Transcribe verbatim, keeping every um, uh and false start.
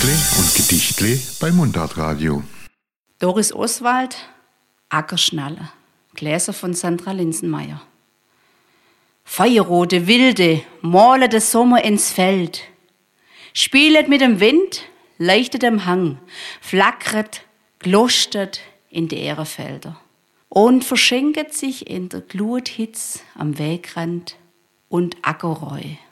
Märkle und Gedichtle bei Mundartradio. Doris Oswald, Ackerschnalle, Gläser von Sandra Linsenmeier. Feuerrote Wilde, male den Sommer ins Feld. Spielet mit dem Wind, leuchtet am Hang, flackert, glostert in die Ährenfelder und verschenket sich in der Gluthitz am Wegrand und Ackerreu.